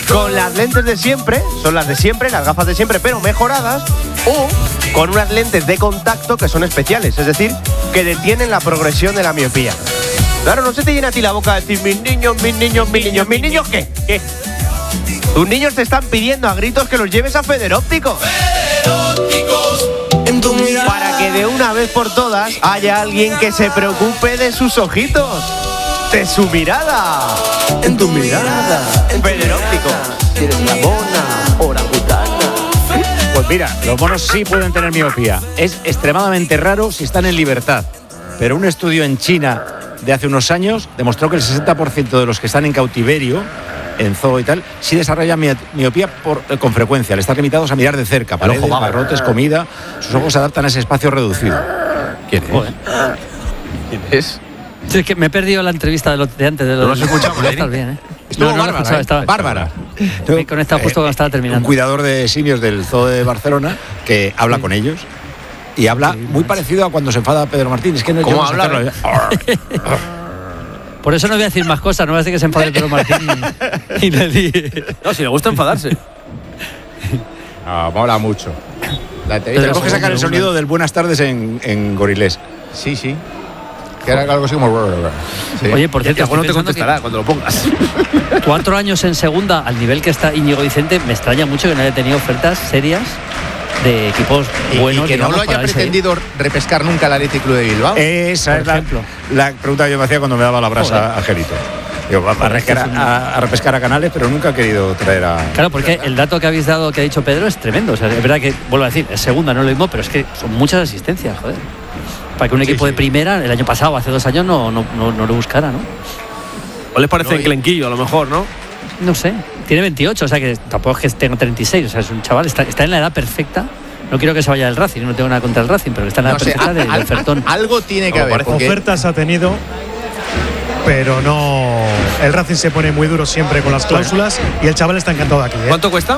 con las lentes de siempre, son las de siempre, las gafas de siempre, pero mejoradas, o con unas lentes de contacto que son especiales, es decir, que detienen la progresión de la miopía. Claro, no se te llena a ti la boca de decir mis niños, ¿qué? Tus niños te están pidiendo a gritos que los lleves a Federópticos. Para que de una vez por todas haya alguien que se preocupe de sus ojitos, de su mirada. En tu mirada, en Federópticos. Tienes la mona, orangutana. Pues mira, los monos sí pueden tener miopía. Es extremadamente raro si están en libertad. Pero un estudio en China de hace unos años demostró que el 60% de los que están en cautiverio, en zoo y tal, sí desarrollan miopía con frecuencia. Le están limitados a mirar de cerca, paredes, barrotes, comida. Sus ojos se adaptan a ese espacio reducido. ¿Quién es? ¿Quién es? Sí, es que me he perdido la entrevista de antes. ¿No lo has escuchado, Estás bien, ¿eh? Estuvo Bárbara, estaba Bárbara. Me he conectado justo cuando estaba terminando. Un cuidador de simios del zoo de Barcelona que habla con ellos. Y habla muy parecido a cuando se enfada Pedro Martín. Es que no. ¿Cómo habla? Por eso no voy a decir más cosas, no voy a decir que se enfade Pedro Martín y le di. No, si le gusta enfadarse. No, mola mucho. Tenemos que sacar el sonido del buenas tardes en gorilés. Sí. Que era algo así como... Sí. Oye, por cierto, no te contestará cuando lo pongas. 4 años en segunda, al nivel que está Íñigo Vicente, me extraña mucho que no haya tenido ofertas serias de equipos buenos. Y que no lo haya pretendido repescar nunca el Athletic Club de Bilbao. Esa es la pregunta que yo me hacía cuando me daba la brasa Angelito. Digo, va a repescar a Canales, pero nunca ha querido traer a... Claro, porque el dato que habéis dado, que ha dicho Pedro, es tremendo. O sea, es verdad que, vuelvo a decir, es segunda, no es lo mismo, pero es que son muchas asistencias, joder. Para que un equipo de primera, el año pasado, hace 2 años, no lo buscara, ¿no? ¿O les parece enclenquillo, a lo mejor, no? No sé, tiene 28, o sea que tampoco es que tenga 36, o sea, es un chaval, está en la edad perfecta. No quiero que se vaya del Racing, no tengo nada contra el Racing, pero está en la edad perfecta del ofertón. Algo tiene que haber. Porque ofertas ha tenido, pero no. El Racing se pone muy duro siempre con las cláusulas y el chaval está encantado aquí. ¿Cuánto cuesta?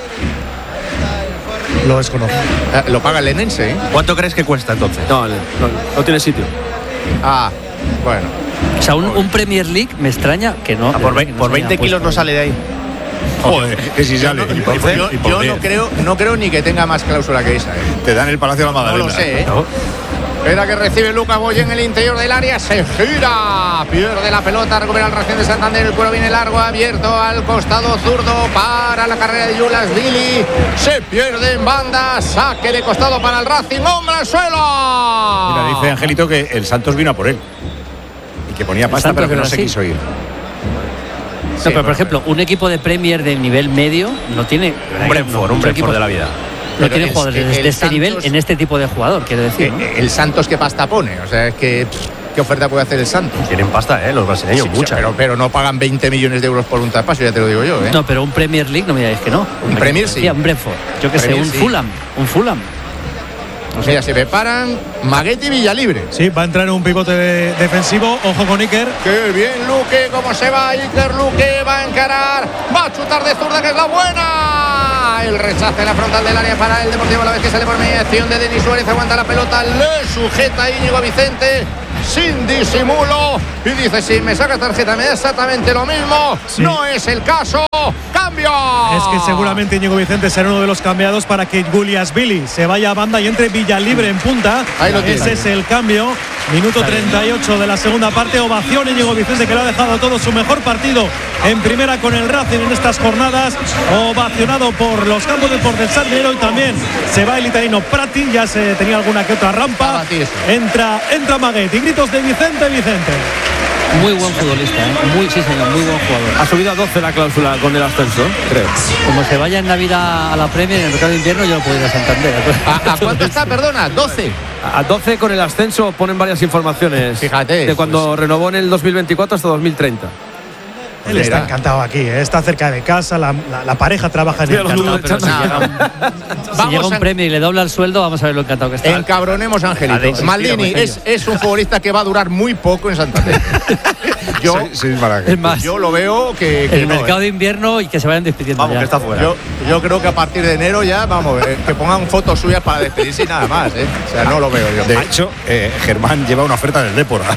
Lo desconozco. Lo paga el Lenense, ¿eh? ¿Cuánto crees que cuesta entonces? No tiene sitio. Bueno. O sea, un Premier League me extraña que no. Por 20 kilos no sale de ahí. Joder, que si sale. Yo no creo ni que tenga más cláusula que esa, ¿eh? Te dan el Palacio de la Magdalena. No lo sé, ¿eh? Espera que recibe Lucas Boye en el interior del área, se gira, pierde la pelota, recupera el Racing de Santander, el cuero viene largo, abierto al costado zurdo para la carrera de Julas Billy, se pierde en banda, saque de costado para el Racing, hombre al suelo. Mira, dice Angelito que el Santos vino a por él y que ponía pasta, pero que no se quiso ir. No, pero por ejemplo, un equipo de Premier de nivel medio no tiene un Brentford de la vida. No tiene jugadores de este nivel en este tipo de jugador, quiero decir, ¿no? El Santos, ¿qué pasta pone? O sea, es que ¿qué oferta puede hacer el Santos? Tienen pasta, los brasileños, mucha. Pero no pagan 20 millones de euros por un traspaso, ya te lo digo yo, ¿eh? No, pero un Premier League no me digáis que no. Un Premier sí. Un Brentford, yo que sé, un Fulham. O sea, se preparan Maguetti y Villalibre. Sí, va a entrar un pivote defensivo. Ojo con Iker. ¡Qué bien, Luque! ¿Cómo se va Iker? Luque va a encarar. Va a chutar de zurda, que es la buena. El rechace en la frontal del área para el Deportivo a la vez que sale por mediación de Denis Suárez. Aguanta la pelota, le sujeta Íñigo Vicente sin disimulo. Y dice, si me saca tarjeta me da exactamente lo mismo. Sí. No es el caso. ¡Cambio! Es que seguramente Íñigo Vicente será uno de los cambiados para que Julias Billy se vaya a banda y entre Villalibre en punta. Ese es el cambio. Minuto 38 de la segunda parte. Ovación Íñigo Vicente, que lo ha dejado todo su mejor partido en primera con el Racing en estas jornadas. Ovacionado por los campos de Sport del Sardinero, y también se va el italiano Prati. Ya se tenía alguna que otra rampa. Entra Maguetti. Gritos de Vicente. Muy buen futbolista, ¿eh? Sí, señor, muy buen jugador. Ha subido a 12 la cláusula con el ascenso, creo. Como se vaya en Navidad a la Premier, en el mercado de invierno, yo lo puedo ir a Santander. ¿A cuánto está? Perdona, 12. A 12 con el ascenso ponen varias informaciones. Fíjate. De cuando renovó en el 2024 hasta 2030. Él está encantado aquí, está cerca de casa, la pareja trabaja en el campo. Si llega un premio y le dobla el sueldo, vamos a ver lo encantado que está. Encabronemos a Angelito. Maldini es un futbolista que va a durar muy poco en Santander. Yo lo veo que el mercado de invierno y que se vayan despidiendo. Vamos, ya. Que está fuera. Yo creo que a partir de enero ya, vamos, que pongan fotos suyas para despedirse y nada más, O sea, no lo veo yo. De hecho, Germán lleva una oferta del Depor.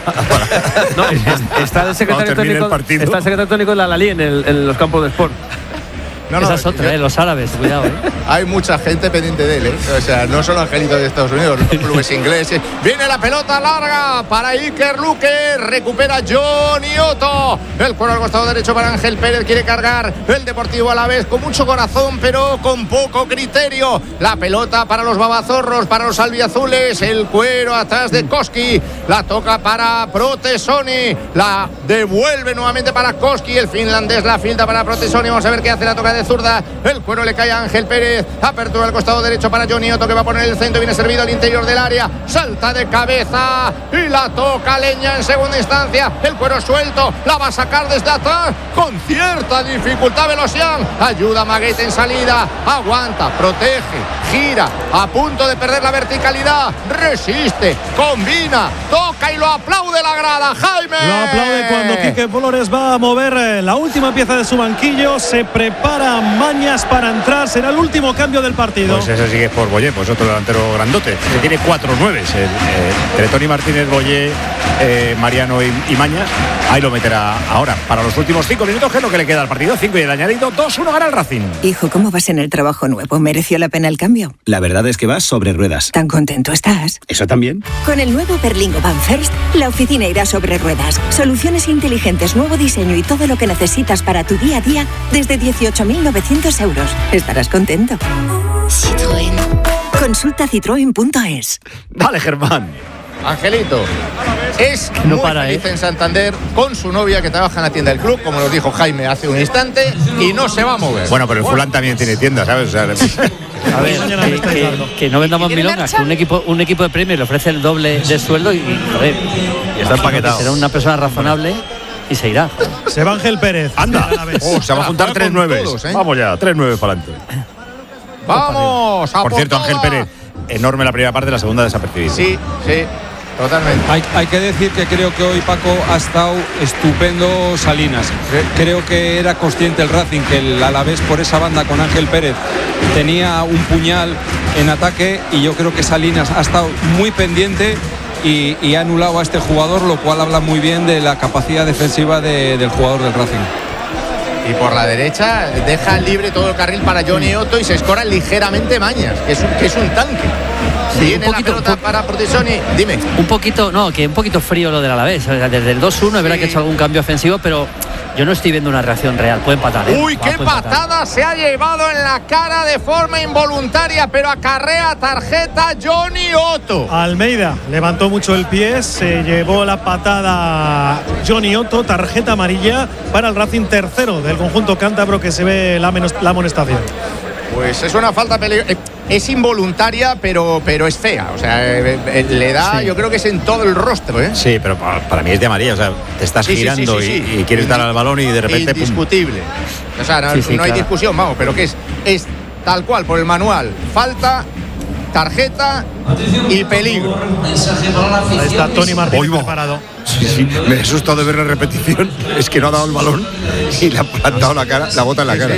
Está el secretario técnico de la Lali en los campos de Sport. Esa es otra, los árabes, cuidado. Hay mucha gente pendiente de él, O sea, no solo angelitos de Estados Unidos, los clubes ingleses. Viene la pelota larga para Iker Luque. Recupera Johnny Otto. El cuero al costado derecho para Ángel Pérez. Quiere cargar el Deportivo Alavés con mucho corazón, pero con poco criterio. La pelota para los babazorros, para los albiazules. El cuero atrás de Koski. La toca para Protesoni. La devuelve nuevamente para Koski. El finlandés la filda para Protesoni. Vamos a ver qué hace la toca de zurda. El cuero le cae a Ángel Pérez. Apertura al costado derecho para Johnny Otto, que va a poner el centro. Viene servido al interior del área. Salta de cabeza y la toca Leña en segunda instancia. El cuero suelto. La va a sacar desde atrás con cierta dificultad Velosian. Ayuda a Maguete en salida. Aguanta, protege, gira. A punto de perder la verticalidad. Resiste, combina, toca y lo aplaude la grada. Jaime. Lo aplaude cuando Quique Flores va a mover la última pieza de su banquillo. Se prepara Mañas para entrar. Será el último cambio del partido. Pues ese sigue por Boyé, pues otro delantero grandote, que tiene 4 9s. Entre Toni Martínez, Boyé, Mariano y Mañas. Ahí lo meterá ahora para los últimos 5 minutos, que es lo que le queda al partido. 5 y el añadido, 2-1 gana el Racing. Hijo, ¿cómo vas en el trabajo nuevo? ¿Mereció la pena el cambio? La verdad es que vas sobre ruedas. ¿Tan contento estás? ¿Eso también? Con el nuevo Berlingo Van First, la oficina irá sobre ruedas. Soluciones inteligentes, nuevo diseño y todo lo que necesitas para tu día a día desde 18.900 euros. Estarás contento. Citroën. Consulta citroen.es. Dale, Germán. Angelito es No muy para, feliz en Santander con su novia, que trabaja en la tienda del club, como nos dijo Jaime hace un instante, y no se va a mover. Bueno, pero el fulán también tiene tienda, ¿sabes? O sea, A ver, que no vendamos milongas, que un equipo de Premier le ofrece el doble de sueldo y joder, Y está empaquetado. será una persona razonable y se irá. Se va Ángel Pérez. anda. Se va a juntar 3 9. Vamos ya, 3 9 para adelante. Vamos a Por cierto, Ángel Pérez, enorme la primera parte, la segunda desapercibida. Sí, totalmente. Hay que decir que creo que hoy, Paco, ha estado estupendo Salinas. Creo que era consciente el Racing que el Alavés por esa banda con Ángel Pérez tenía un puñal en ataque, y yo creo que Salinas ha estado muy pendiente y ha anulado a este jugador, lo cual habla muy bien de la capacidad defensiva del jugador del Racing. Y por la derecha deja libre todo el carril para Johnny Otto y se escora ligeramente Mañas, que es un tanque. Viene la pelota para Protesoni. Dime. Un poquito frío lo del Alavés. O sea, desde el 2-1 es verdad que ha hecho algún cambio ofensivo, pero yo no estoy viendo una reacción real. Puede empatar. Uy, qué patada se ha llevado en la cara de forma involuntaria, pero acarrea tarjeta Johnny Otto. Almeida levantó mucho el pie, se llevó la patada Johnny Otto, tarjeta amarilla para el Racing, tercero del conjunto cántabro, que se ve la amonestación. Pues es una falta peligrosa. Es involuntaria, pero es fea. O sea, le da, yo creo que es en todo el rostro, ¿eh? Sí, pero para mí es de amarilla. O sea, te estás girando y quieres dar al balón y de repente. Indiscutible. O sea, no hay claro. discusión, vamos, pero que es tal cual por el manual. Falta, tarjeta y peligro. Ahí está Toni Martínez preparado. Sí, me he asustado de ver la repetición. Es que no ha dado el balón y le ha plantado la cara, la bota en la cara.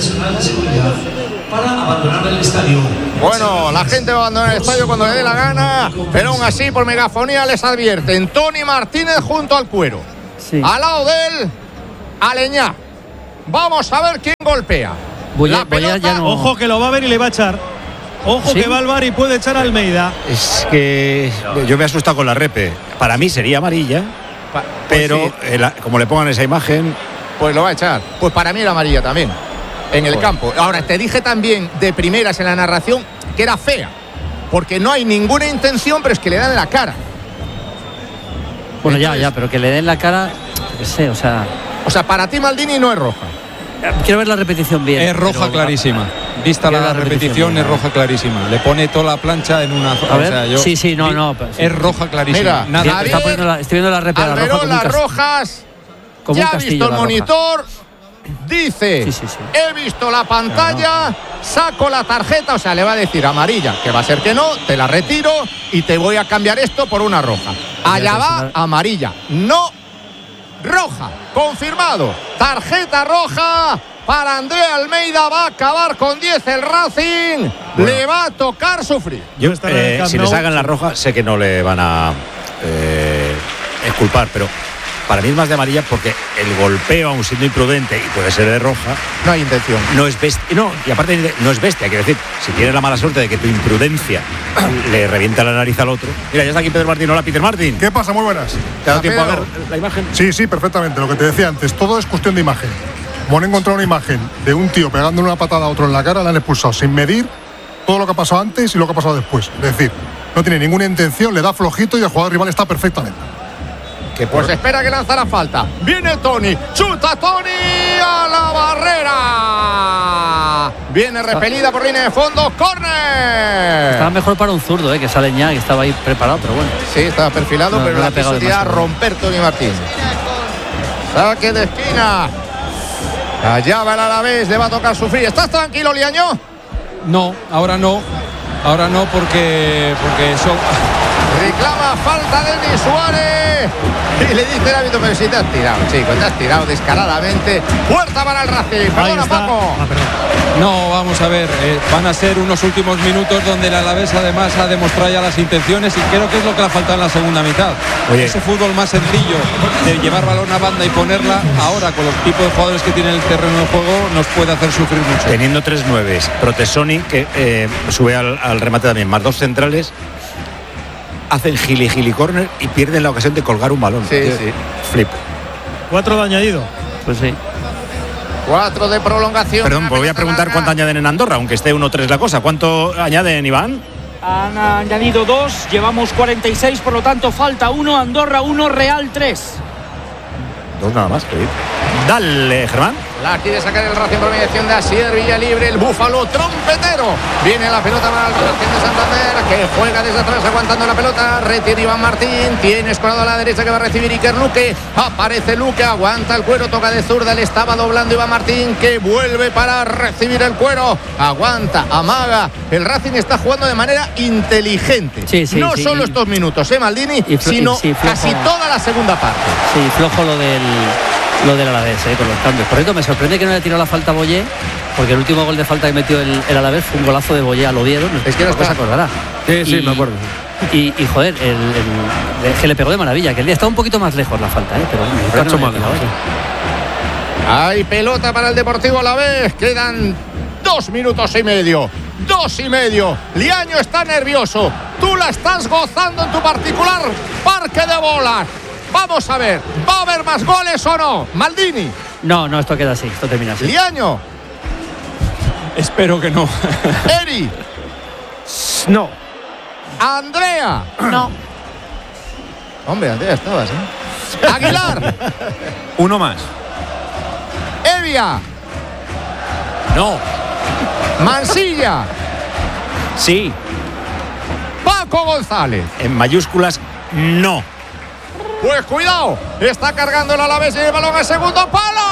Para abandonar el estadio. Bueno, la gente va a abandonar el estadio cuando le dé la gana, pero aún así por megafonía les advierten. Toni Martínez junto al cuero. Sí. Al lado de él, Aleñá. Vamos a ver quién golpea. La pelota, ya no. Ojo que lo va a ver y le va a echar. Ojo ¿Sí? que va al VAR y puede echar a Almeida. Es que yo me he asustado con la repe. Para mí sería amarilla, pero como le pongan esa imagen. Pues lo va a echar. Pues para mí era amarilla también. En el campo. Ahora, te dije también de primeras en la narración que era fea, porque no hay ninguna intención, pero es que le dan en la cara. Bueno, ya, pero que le den la cara, no sé, o sea, para ti Maldini no es roja. quiero ver la repetición bien. Es roja pero, clarísima. Vista la repetición, es roja clarísima. Le pone toda la plancha en una. A ver, sí, no. Es roja clarísima. Mira, estoy viendo la repetición. Alberón, las rojas. Ya ha visto el monitor. Dice, sí. he visto la pantalla, saco la tarjeta, o sea, le va a decir amarilla, que va a ser que no, te la retiro y te voy a cambiar esto por una roja. Allá va amarilla, no roja, confirmado. Tarjeta roja para Andrea Almeida, va a acabar con 10 el Racing, le va a tocar sufrir. Yo, si les hagan la roja, sé que no le van a exculpar, pero para mí es más de amarilla porque el golpeo, aun siendo imprudente y puede ser de roja, no hay intención. No es bestia. No, y aparte no es bestia, quiero decir, si tienes la mala suerte de que tu imprudencia le revienta la nariz al otro. Mira, ya está aquí Pedro Martín. Hola, Peter Martín. ¿Qué pasa? Muy buenas. ¿Te ha dado tiempo a ver la imagen? Sí, perfectamente. Lo que te decía antes, todo es cuestión de imagen. Como han encontrado una imagen de un tío pegándole una patada a otro en la cara, le han expulsado sin medir todo lo que ha pasado antes y lo que ha pasado después. Es decir, no tiene ninguna intención, le da flojito y el jugador rival está perfectamente. Pues espera que lanza la falta. Viene Tony. Chuta Tony a la barrera. Viene repelida por línea de fondo. ¡Córner! Estaba mejor para un zurdo, que sale ya, que estaba ahí preparado, pero bueno. Sí, estaba perfilado, pero la posibilidad de romper Tony Martín. Saque de esquina. Allá va el Alavés, le va a tocar sufrir. ¿Estás tranquilo, Liaño? No, ahora no. Ahora no porque eso... Reclama falta de Denis Suárez. Y le dice el árbitro, pero si te has tirado, chico, te has tirado descaradamente. Puerta para el Racing. Perdona, Paco. No, vamos a ver, van a ser unos últimos minutos donde el Alavés además ha demostrado ya las intenciones y creo que es lo que le ha faltado en la segunda mitad. Oye. Ese fútbol más sencillo de llevar balón a banda y ponerla ahora con los tipos de jugadores que tiene el terreno de juego nos puede hacer sufrir mucho. Teniendo 3 9, Protesoni que sube al remate también, más 2 centrales, hacen gili córner y pierden la ocasión de colgar un balón. Sí. Flip. 4 de añadido. Pues sí. 4 de prolongación. Perdón, pues voy a preguntar cuánto añaden en Andorra, aunque esté 1-3 la cosa. ¿Cuánto añaden, Iván? Han añadido 2, llevamos 46, por lo tanto falta 1, Andorra 1, Real 3. 2 nada más. Dale, Germán. La quiere sacar el Racing por mediación de Asier Villalibre, el búfalo trompetero. Viene la pelota para el Racing de Santander, que juega desde atrás aguantando la pelota. Retira Iván Martín, tiene escorado a la derecha que va a recibir Iker Luque. Aparece Luque, aguanta el cuero, toca de zurda, le estaba doblando Iván Martín, que vuelve para recibir el cuero. Aguanta, amaga. El Racing está jugando de manera inteligente. No solo estos minutos, Maldini, sino casi toda la segunda parte. Sí, flojo lo del Alavés, con los cambios. Por cierto, me sorprende que no haya tirado la falta a Boyé, porque el último gol de falta que metió el Alavés fue un golazo de Boyé al Oviedo. Es que no se acordará. Sí, me acuerdo. Y joder, que le pegó de maravilla, que el día está un poquito más lejos la falta, pero hay pelota para el Deportivo Alavés. Quedan 2 minutos y medio. 2 y medio. Liaño está nervioso. Tú la estás gozando en tu particular parque de bolas. Vamos a ver, ¿va a haber más goles o no? Maldini. No, esto queda así, esto termina así. Liaño. Espero que no. Eri. No. Andrea. No. Hombre, Andrea, estabas, Aguilar. 1 más. Evia. No. Mansilla. Sí. Paco González. En mayúsculas, no. Pues cuidado, está cargando el Alavés y el balón al segundo palo.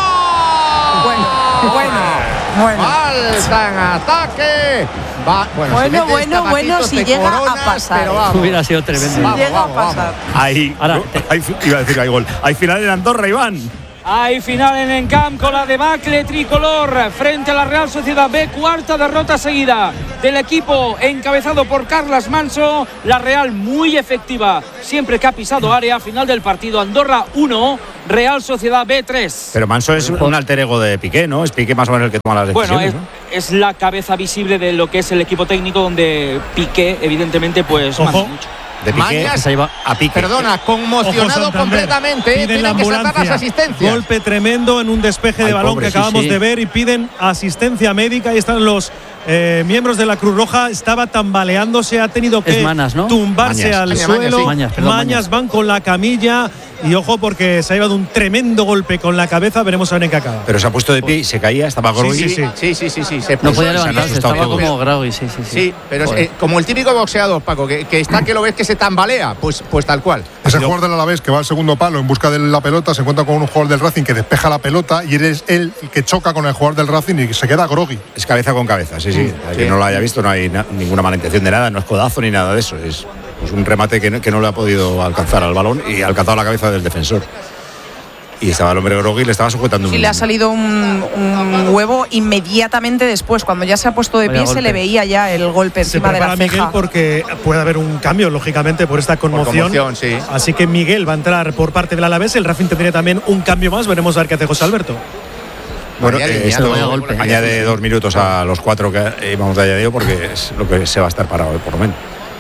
Bueno. Falta en ataque. Bueno, si llega a pasar. Pero vamos. Hubiera sido tremendo. Si llega a pasar. Iba a decir, hay gol. Hay final en Andorra, Iván. Hay final en Encamp con la debacle tricolor frente a la Real Sociedad B, 4ª derrota seguida del equipo encabezado por Carlas Manso. La Real muy efectiva siempre que ha pisado área. Final del partido, Andorra 1, Real Sociedad B 3. Pero Manso es un alter ego de Piqué, ¿no? Es Piqué más o menos el que toma las decisiones. Bueno, es la cabeza visible de lo que es el equipo técnico, donde Piqué evidentemente pues manda mucho. De Piqué a Piqué. Perdona, conmocionado completamente. Piden la ambulancia. Que las asistencias. Golpe tremendo en un despeje de balón que acabamos de ver y piden asistencia médica. Ahí están los miembros de la Cruz Roja. Estaba tambaleándose, ha tenido que tumbarse al suelo. Mañas van con la camilla. Y ojo, porque se ha llevado un tremendo golpe con la cabeza. Veremos a ver en qué acaba. Pero se ha puesto de pie y se caía, estaba groggy. Sí. No podía levantarse, estaba como groggy, sí. Sí, pero es como el típico boxeador, Paco, que está que lo ves que se tambalea, pues tal cual. Ese jugador del Alavés que va al segundo palo en busca de la pelota, se encuentra con un jugador del Racing que despeja la pelota y eres él el que choca con el jugador del Racing y se queda groggy. Es cabeza con cabeza, sí. Que no lo haya visto, no hay ninguna mala intención de nada, no es codazo ni nada de eso. Es pues un remate que no le ha podido alcanzar al balón y ha alcanzado la cabeza del defensor. y estaba el hombre grogui y le estaba sujetando Y le ha salido un huevo inmediatamente después. Cuando ya se ha puesto de pie, se le veía ya el golpe encima de la ceja. Miguel porque puede haber un cambio, lógicamente, por esta conmoción. Sí. Así que Miguel va a entrar por parte del Alavés. El Racing tendría también un cambio más. Veremos a ver qué hace José Alberto. Bueno, esto añade 2 minutos a los 4 que íbamos de añadido, porque es lo que se va a estar parado, por lo menos.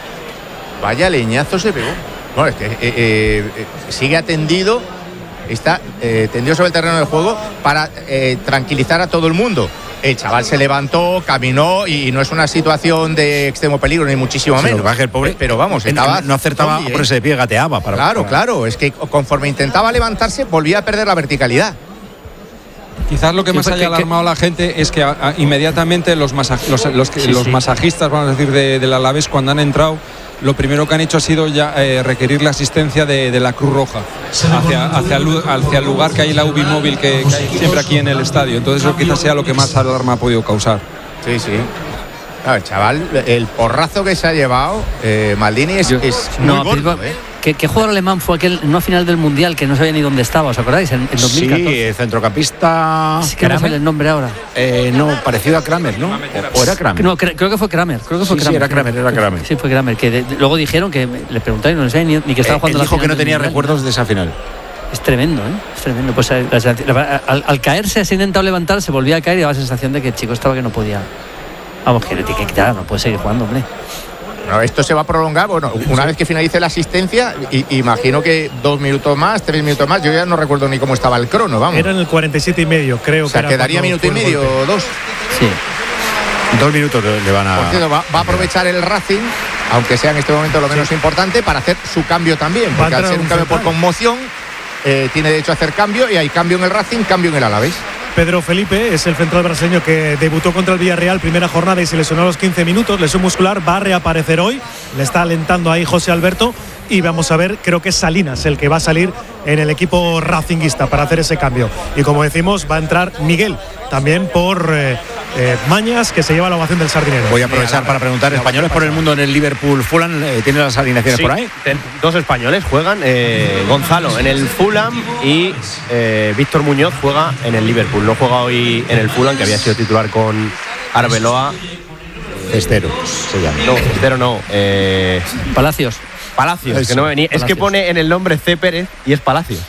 Vaya leñazo se pegó. Bueno, es que sigue atendido. Está tendido sobre el terreno del juego para tranquilizar a todo el mundo. El chaval se levantó, caminó y no es una situación de extremo peligro, ni muchísimo menos. El pobre, pero vamos, no acertaba por ese pie, gateaba. Claro, es que conforme intentaba levantarse, volvía a perder la verticalidad. Quizás lo que más haya alarmado a la gente es que inmediatamente los masajistas, vamos a decir, del Alavés, cuando han entrado, lo primero que han hecho ha sido ya requerir la asistencia de la Cruz Roja hacia el lugar que hay la UBI móvil que hay siempre aquí en el estadio. Entonces eso quizás sea lo que más alarma ha podido causar. Sí. Claro, chaval, el porrazo que se ha llevado Maldini es muy gordo, ¿Qué jugador alemán fue aquel en una final del Mundial que no sabía ni dónde estaba? ¿Os acordáis? En 2014. Sí, el centrocampista. Es que no sale el nombre ahora. No, parecido a Kramer, ¿no? ¿O era Kramer? No, creo que fue Kramer. Sí, era Kramer. Sí, fue Kramer. Que luego dijeron que le preguntaron y no sabía ni que estaba jugando la final. Dijo que no tenía recuerdos de esa final. Es tremendo, ¿eh? Es tremendo. Pues al caerse, se ha intentado levantar, se volvía a caer y daba la sensación de que el chico estaba que no podía. Vamos, que le tiene que quitar, no puede seguir jugando, hombre. Bueno, esto se va a prolongar, una vez que finalice la asistencia, imagino que 2 minutos más, 3 minutos más, yo ya no recuerdo ni cómo estaba el crono, vamos. Era en el 47 y medio, creo. O sea, que quedaría minuto y medio o 2. Sí. 2 minutos le van a... Por cierto, va a aprovechar el Racing, aunque sea en este momento lo menos importante, para hacer su cambio también, porque al ser un cambio por conmoción, tiene derecho a hacer cambio, y hay cambio en el Racing, cambio en el Alavés. Pedro Felipe es el central brasileño que debutó contra el Villarreal primera jornada y se lesionó a los 15 minutos, lesión muscular, va a reaparecer hoy, le está alentando ahí José Alberto y vamos a ver, creo que es Salinas el que va a salir en el equipo racinguista para hacer ese cambio. Y como decimos, va a entrar Miguel, también por Mañas, que se lleva la ovación del Sardinero. Voy a aprovechar para preguntar, españoles por el mundo en el Liverpool-Fulham, ¿tienen las alineaciones por ahí? 2 españoles juegan, Gonzalo en el Fulham y Víctor Muñoz juega en el Liverpool. No juega hoy en el Fulham, que había sido titular con Arbeloa. Cestero se llama. No, Cestero no. Palacios, que no me venía. Es que pone en el nombre C. Pérez y es Palacios.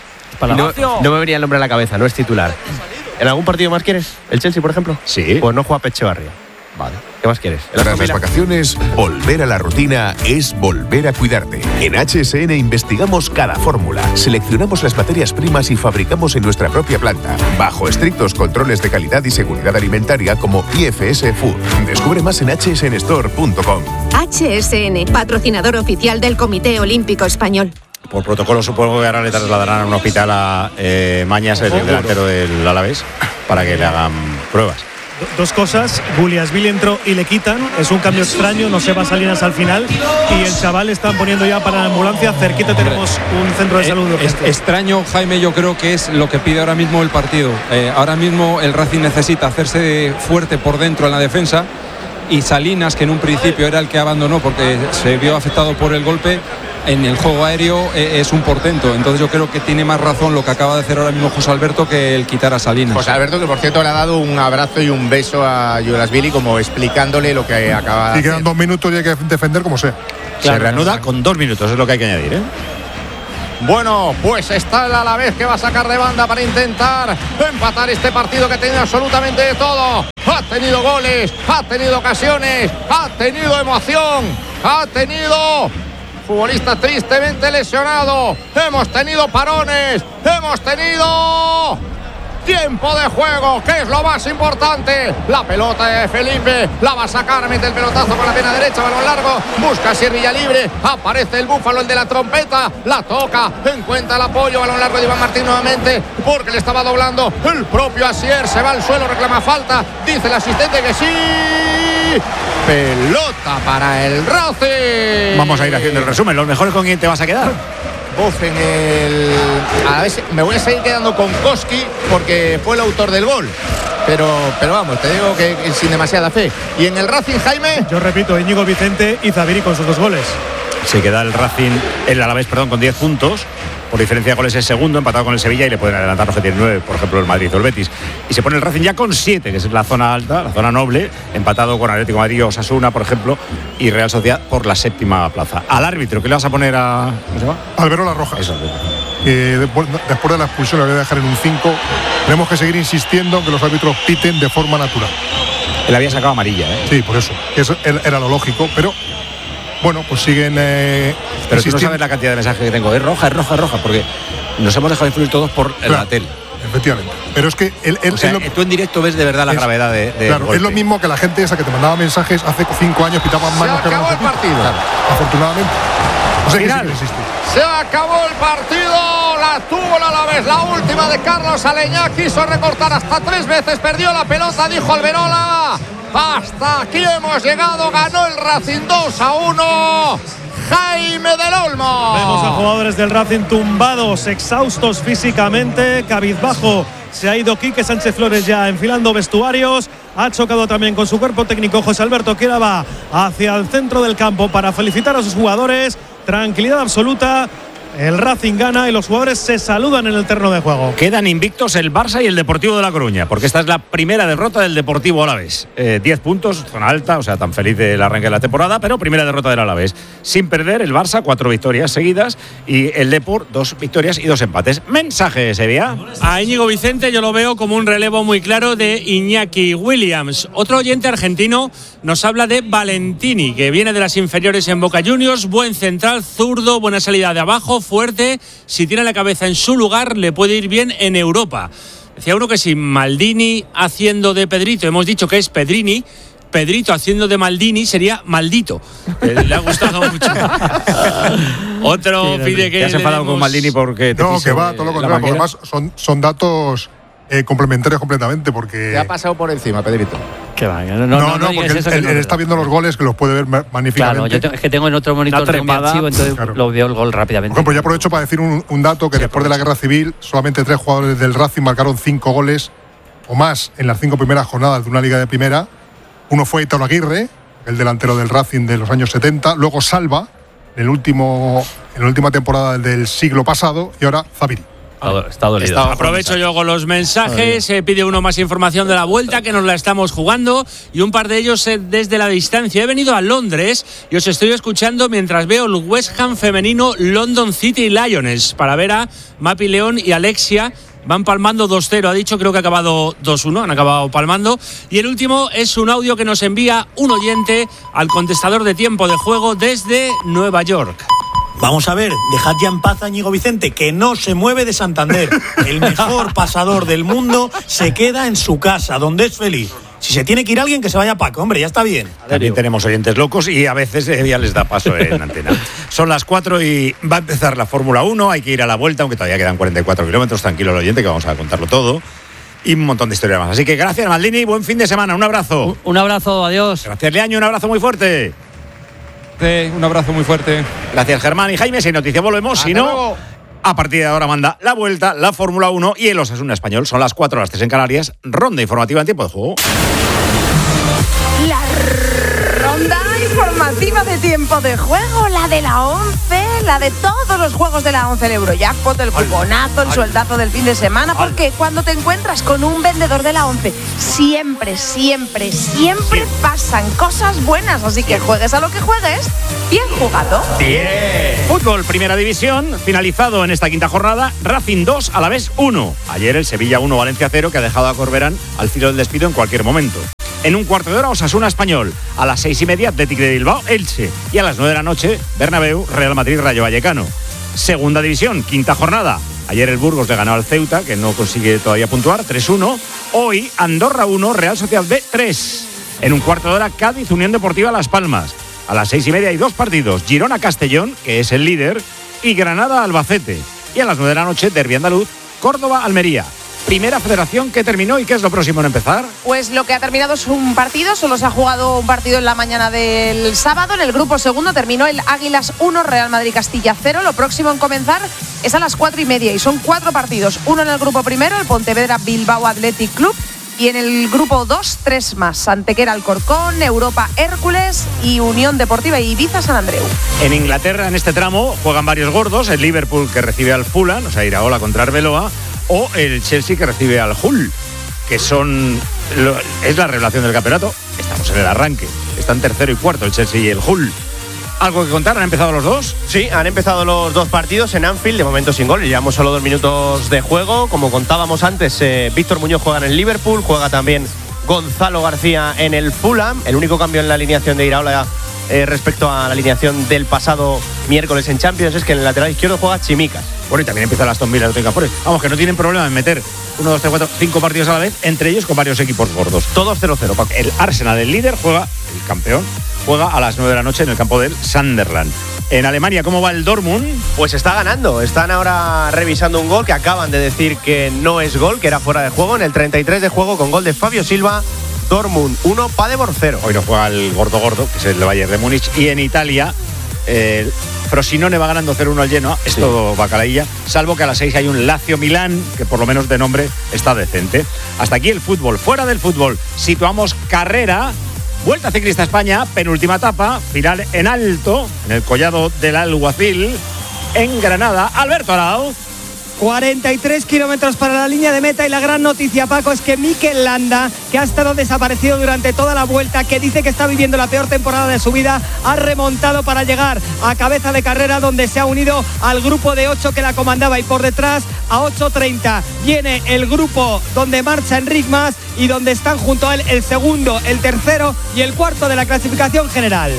No me venía el nombre a la cabeza, no es titular. ¿En algún partido más quieres? ¿El Chelsea, por ejemplo? Sí. Pues no juega Pechevarria. Vale. ¿Qué más quieres? Tras las vacaciones, volver a la rutina es volver a cuidarte. En HSN investigamos cada fórmula, seleccionamos las materias primas y fabricamos en nuestra propia planta, bajo estrictos controles de calidad y seguridad alimentaria como IFS Food. Descubre más en hsnstore.com. HSN, patrocinador oficial del Comité Olímpico Español. Por protocolo supongo que ahora le trasladarán a un hospital a Mañas, el delantero del Alavés, para que le hagan pruebas. 2 cosas, Guliasvili entró y le quitan, es un cambio extraño, no se va Salinas al final y el chaval están poniendo ya para la ambulancia, cerquita tenemos un centro de salud. Extraño, Jaime, yo creo que es lo que pide ahora mismo el partido. Ahora mismo el Racing necesita hacerse fuerte por dentro en la defensa, y Salinas, que en un principio era el que abandonó porque se vio afectado por el golpe, en el juego aéreo es un portento. Entonces yo creo que tiene más razón lo que acaba de hacer ahora mismo José Alberto que el quitar a Salinas. José Alberto, que por cierto le ha dado un abrazo y un beso a Guliasvili, como explicándole lo que acaba de hacer. Y quedan 2 minutos y hay que defender como sea. Claro, se reanuda con 2 minutos, es lo que hay que añadir, ¿eh? Bueno, pues está el Alavés que va a sacar de banda para intentar empatar este partido que tiene absolutamente de todo. Ha tenido goles, ha tenido ocasiones, ha tenido emoción, ha tenido futbolista tristemente lesionado, hemos tenido parones, hemos tenido tiempo de juego, que es lo más importante. La pelota de Felipe, la va a sacar, mete el pelotazo con la pierna derecha, balón largo, busca Asier Villalibre, aparece el Búfalo, el de la trompeta, la toca, encuentra el apoyo, balón largo de Iván Martín nuevamente, porque le estaba doblando el propio Asier, se va al suelo, reclama falta, dice el asistente que sí. Pelota para el Racing. Vamos a ir haciendo el resumen, los mejores, ¿con quién te vas a quedar? En el... A ver, me voy a seguir quedando con Koski porque fue el autor del gol, pero vamos, te digo que sin demasiada fe. Y en el Racing, Jaime, yo repito, Íñigo Vicente y Zaviri con sus 2 goles. Se queda el Racing, el Alavés, perdón, con 10 puntos por diferencia de goles es segundo, empatado con el Sevilla y le pueden adelantar los que tienen 9, por ejemplo el Madrid o el Betis. Y se pone el Racing ya con 7, que es la zona alta, la zona noble, empatado con Atlético de Madrid o Osasuna, por ejemplo, y Real Sociedad por la 7ª plaza. Al árbitro, ¿qué le vas a poner a...? ¿Cómo se llama? Alberola Rojas. Eso, después de la expulsión le voy a dejar en un 5. Tenemos que seguir insistiendo en que los árbitros piten de forma natural. Él había sacado amarilla, ¿eh? Sí, por eso. Eso era lo lógico, pero bueno, pues siguen. Pero tú no sabes la cantidad de mensajes que tengo. Es roja, porque nos hemos dejado influir todos por la tele. Efectivamente. Pero es que tú en directo ves de verdad la gravedad de claro, golpe. Es lo mismo que la gente esa que te mandaba mensajes hace 5 años, pitaban manos. Se acabó el partido. Claro, afortunadamente. No sé Final. Se acabó el partido. La tuvo el Alavés. La última de Carlos Aleñá. Quiso recortar hasta 3 veces. Perdió la pelota, dijo Alberola. Hasta aquí hemos llegado. Ganó el Racing 2-1. Jaime del Olmo. Vemos a jugadores del Racing tumbados, exhaustos físicamente, cabizbajo. Se ha ido Quique Sánchez Flores ya enfilando vestuarios. Ha chocado también con su cuerpo técnico José Alberto, que ahora va hacia el centro del campo para felicitar a sus jugadores. Tranquilidad absoluta. El Racing gana y los jugadores se saludan en el terreno de juego. Quedan invictos el Barça y el Deportivo de La Coruña, porque esta es la primera derrota del Deportivo Alavés. 10 puntos, zona alta, o sea, tan feliz del arranque de la temporada, pero primera derrota del Alavés. Sin perder, el Barça, 4 victorias seguidas, y el Depor, 2 victorias y 2 empates. Mensaje, Sevilla. A Íñigo Vicente yo lo veo como un relevo muy claro de Iñaki Williams. Otro oyente argentino nos habla de Valentini, que viene de las inferiores en Boca Juniors, buen central, zurdo, buena salida de abajo, fuerte. Si tiene la cabeza en su lugar, le puede ir bien en Europa. Decía uno que si Maldini haciendo de Pedrito, hemos dicho que es Pedrini, Pedrito haciendo de Maldini sería maldito. Le ha gustado mucho. Otro pide que... ¿Te has enfadado con Maldini porque te No, que va, todo lo contrario. Además, son datos complementarios completamente, porque... Te ha pasado por encima, Pedrito. Que va, no, porque él está viendo los goles, que los puede ver magníficamente. Claro, es que tengo en otro monitor de mi archivo, entonces lo veo el gol rápidamente. Por ejemplo, ya aprovecho para decir un dato, que después de la Guerra Civil, solamente 3 jugadores del Racing marcaron 5 goles o más en las 5 primeras jornadas de una liga de primera. Uno fue Italo Aguirre, el delantero del Racing de los años 70, luego Salva, en la última temporada del siglo pasado, y ahora Zabiri. Está dolido. Aprovecho yo con los mensajes. Pide uno más información de la vuelta, que nos la estamos jugando, y un par de ellos desde la distancia. He venido a Londres y os estoy escuchando mientras veo el West Ham femenino London City Lions para ver a Mapi León y Alexia. Van palmando 2-0, ha dicho, creo que ha acabado 2-1, han acabado palmando. Y el último es un audio que nos envía un oyente al contestador de tiempo de juego desde Nueva York. Vamos a ver, dejad ya en paz a Íñigo Vicente, que no se mueve de Santander. El mejor pasador del mundo se queda en su casa, donde es feliz. Si se tiene que ir alguien, que se vaya Paco, hombre, ya está bien. También tenemos oyentes locos y a veces ya les da paso en antena. Son las 4 y va a empezar la Fórmula 1, hay que ir a la vuelta, aunque todavía quedan 44 kilómetros, tranquilo el oyente, que vamos a contarlo todo. Y un montón de historias más. Así que gracias, Maldini, buen fin de semana, un abrazo. Un abrazo, adiós. Gracias, Leaño, un abrazo muy fuerte. Un abrazo muy fuerte. Gracias, Germán y Jaime. Si noticia volvemos, si no, a partir de ahora manda la vuelta, la Fórmula 1 y el Osasuna Español. Son las 4, las 3 en Canarias. Ronda informativa en tiempo de juego. La ronda informativa de tiempo de juego, la de la 11, la de todos los juegos de la 11, el Eurojackpot, el cuponazo, el sueldazo del fin de semana, porque cuando te encuentras con un vendedor de la 11, siempre pasan cosas buenas, así que juegues a lo que juegues, bien jugado. Bien. Fútbol, primera división, finalizado en esta quinta jornada, Racing 2, Alavés 1. Ayer el Sevilla 1, Valencia 0, que ha dejado a Corberán al filo del despido en cualquier momento. En un cuarto de hora, Osasuna Español. A las 6:30, Athletic de Bilbao, Elche. Y a las 9 de la noche, Bernabéu, Real Madrid, Rayo Vallecano. Segunda división, quinta jornada. Ayer el Burgos le ganó al Ceuta, que no consigue todavía puntuar, 3-1. Hoy, Andorra 1, Real Sociedad B 3. En un cuarto de hora, Cádiz, Unión Deportiva Las Palmas. A las 6:30 hay 2 partidos. Girona-Castellón, que es el líder, y Granada-Albacete. Y a las 9 de la noche, Derbi andaluz, Córdoba-Almería. Primera federación que terminó, ¿y qué es lo próximo en empezar? Pues lo que ha terminado es un partido, solo se ha jugado un partido en la mañana del sábado. En el grupo segundo terminó el Águilas 1, Real Madrid Castilla 0. Lo próximo en comenzar es a las 4:30 y son 4 partidos. Uno en el grupo primero, el Pontevedra Bilbao Athletic Club, Y en el grupo 2, 3 más. Antequera Alcorcón, Europa Hércules y Unión Deportiva Ibiza San Andreu. En Inglaterra, en este tramo, juegan varios gordos. El Liverpool, que recibe al Fulham, o sea, Iraola contra Arbeloa, o el Chelsea, que recibe al Hull, que es la revelación del campeonato. Estamos en el arranque. Están tercero y cuarto el Chelsea y el Hull. ¿Algo que contar? ¿Han empezado los dos? Sí, han empezado los dos partidos en Anfield, de momento sin gol. Llevamos solo 2 minutos de juego. Como contábamos antes, Víctor Muñoz juega en el Liverpool, juega también Gonzalo García en el Fulham. El único cambio en la alineación de Iraola respecto a la alineación del pasado miércoles en Champions es que en el lateral izquierdo juega Chimicas. Bueno, y también empieza el Aston Villa, no tenga Forest. Vamos, que no tienen problema en meter 1, 2, 3, 4, 5 partidos a la vez, entre ellos con varios equipos gordos. Todos 0-0, Paco. El Arsenal, el líder, el campeón, juega a las 9 de la noche en el campo del Sunderland. En Alemania, ¿cómo va el Dortmund? Pues está ganando. Están ahora revisando un gol que acaban de decir que no es gol, que era fuera de juego. En el 33 de juego, con gol de Fabio Silva, Dortmund 1, Paderborn 0. Hoy no juega el gordo, que es el Bayern de Múnich. Y en Italia, Frosinone va ganando 0-1 al Genoa. Es todo bacalailla, salvo que a las 6 hay un Lazio-Milán, que por lo menos de nombre está decente. Hasta aquí el fútbol. Fuera del fútbol, situamos carrera. Vuelta Ciclista España, penúltima etapa, final en alto, en el Collado del Alguacil, en Granada. Alberto Arau. 43 kilómetros para la línea de meta y la gran noticia, Paco, es que Mikel Landa, que ha estado desaparecido durante toda la vuelta, que dice que está viviendo la peor temporada de su vida, ha remontado para llegar a cabeza de carrera, donde se ha unido al grupo de 8 que la comandaba, y por detrás a 8:30 viene el grupo donde marcha Enric Mas y donde están junto a él el segundo, el tercero y el cuarto de la clasificación general.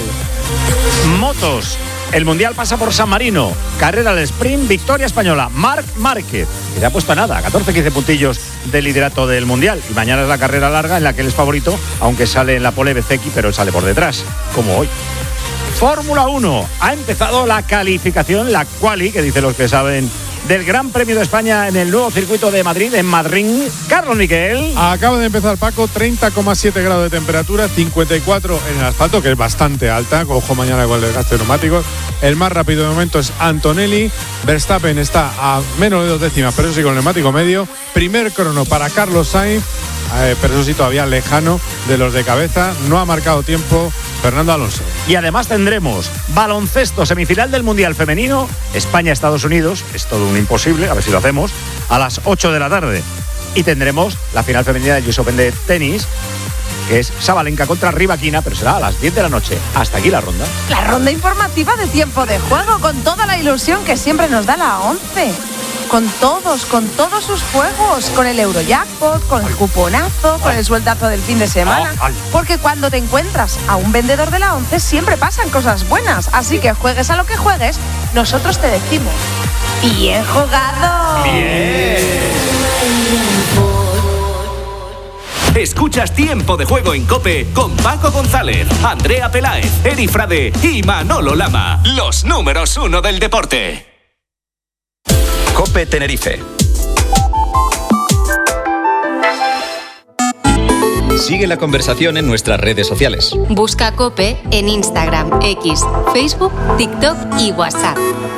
Motos. El Mundial pasa por San Marino. Carrera al sprint, victoria española. Marc Márquez, que se ha puesto a nada, 14-15 puntillos de liderato del Mundial. Y mañana es la carrera larga en la que él es favorito, aunque sale en la pole Bezzecchi, pero él sale por detrás, como hoy. Fórmula 1. Ha empezado la calificación, la quali, que dicen los que saben, del Gran Premio de España en el nuevo circuito de Madrid, en Madrid. Carlos Miquel. Acaba de empezar, Paco, 30,7 grados de temperatura, 54 en el asfalto, que es bastante alta. Ojo mañana con el desgaste de neumáticos. El más rápido de momento es Antonelli. Verstappen está a menos de 2 décimas, pero eso sí, con el neumático medio. Primer crono para Carlos Sainz, pero eso sí, todavía lejano de los de cabeza. No ha marcado tiempo Fernando Alonso. Y además tendremos baloncesto, semifinal del Mundial Femenino, España-Estados Unidos, es todo un imposible, a ver si lo hacemos, a las 8 de la tarde. Y tendremos la final femenina del US Open de tenis, que es Sabalenka contra Rybakina, pero será a las 10 de la noche. Hasta aquí la ronda. La ronda informativa de tiempo de juego, con toda la ilusión que siempre nos da la 11. Con todos sus juegos, con el Eurojackpot, con el cuponazo, con el sueldazo del fin de semana. Porque cuando te encuentras a un vendedor de la 11 siempre pasan cosas buenas. Así que juegues a lo que juegues, nosotros te decimos: ¡bien jugado! ¡Bien! Escuchas Tiempo de Juego en COPE con Paco González, Andrea Peláez, Eri Frade y Manolo Lama. Los números 1 del deporte. COPE Tenerife. Sigue la conversación en nuestras redes sociales. Busca COPE en Instagram, X, Facebook, TikTok y WhatsApp.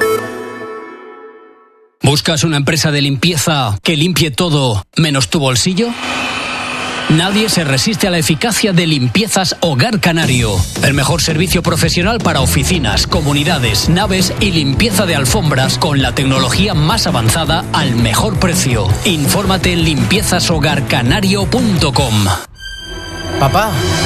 ¿Buscas una empresa de limpieza que limpie todo menos tu bolsillo? Nadie se resiste a la eficacia de Limpiezas Hogar Canario. El mejor servicio profesional para oficinas, comunidades, naves y limpieza de alfombras con la tecnología más avanzada al mejor precio. Infórmate en limpiezashogarcanario.com. Papá,